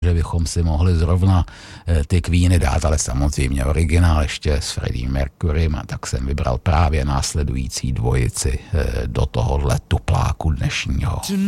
že bychom si mohli zrovna ty Queeny dát, ale samozřejmě originál ještě s Freddie Mercurym, a tak jsem vybral právě následující dvojici do tohohle tupláku dnešního.